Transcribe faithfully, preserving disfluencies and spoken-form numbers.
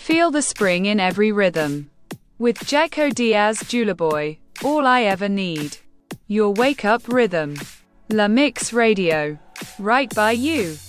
Feel the spring in every rhythm. With Jeco Diaz Julaboy, all I ever need. Your wake-up rhythm. La Mix Radio. Right by you.